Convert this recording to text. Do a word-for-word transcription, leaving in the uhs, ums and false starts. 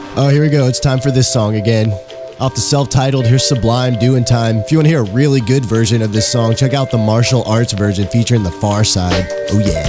Oh, here we go. It's time for this song again. Off the self-titled, here's Sublime, Doing Time. If you want to hear a really good version of this song, check out the martial arts version featuring the Far Side. Oh yeah.